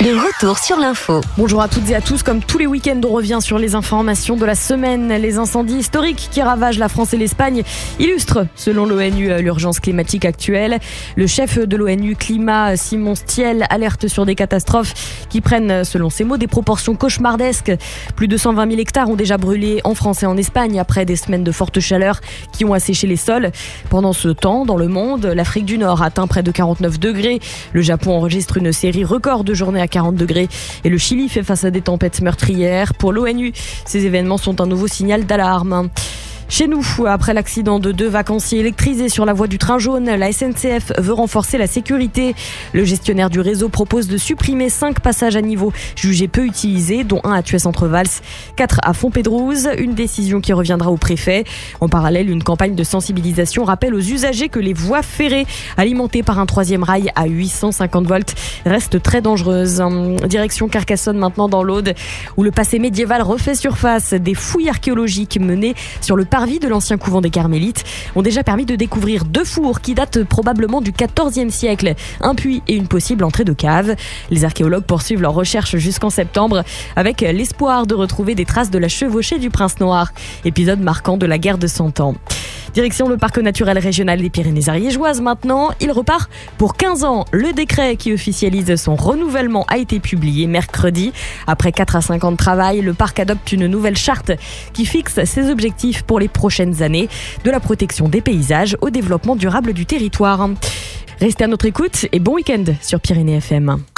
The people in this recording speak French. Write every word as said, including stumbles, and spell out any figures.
Le retour sur l'info. Bonjour à toutes et à tous, comme tous les week-ends on revient sur les informations de la semaine. Les incendies historiques qui ravagent la France et l'Espagne illustrent, selon l'ONU, l'urgence climatique actuelle. Le chef de l'ONU Climat, Simon Stiell, alerte sur des catastrophes qui prennent, selon ses mots, des proportions cauchemardesques. Plus de cent vingt mille hectares ont déjà brûlé en France et en Espagne après des semaines de forte chaleur qui ont asséché les sols. Pendant ce temps, dans le monde, l'Afrique du Nord atteint près de quarante-neuf degrés. Le Japon enregistre une série record de journées à quarante degrés et le Chili fait face à des tempêtes meurtrières. Pour l'ONU, ces événements sont un nouveau signal d'alarme. Chez nous, après l'accident de deux vacanciers électrisés sur la voie du train jaune, la S N C F veut renforcer la sécurité. Le gestionnaire du réseau propose de supprimer cinq passages à niveau jugés peu utilisés, dont un à Thuès-Entre-Vals, quatre à Fontpédrouse, une décision qui reviendra au préfet. En parallèle, une campagne de sensibilisation rappelle aux usagers que les voies ferrées alimentées par un troisième rail à huit cent cinquante volts restent très dangereuses. Direction Carcassonne maintenant dans l'Aude, où le passé médiéval refait surface. Des fouilles archéologiques menées sur le parvis de l'ancien couvent des Carmélites ont déjà permis de découvrir deux fours qui datent probablement du quatorzième siècle, un puits et une possible entrée de cave. Les archéologues poursuivent leurs recherches jusqu'en septembre avec l'espoir de retrouver des traces de la chevauchée du prince noir, épisode marquant de la guerre de Cent Ans. Direction le parc naturel régional des Pyrénées-Ariégeoises maintenant. Il repart pour quinze ans. Le décret qui officialise son renouvellement a été publié mercredi. Après quatre à cinq ans de travail, le parc adopte une nouvelle charte qui fixe ses objectifs pour les prochaines années, de la protection des paysages au développement durable du territoire. Restez à notre écoute et bon week-end sur Pyrénées F M.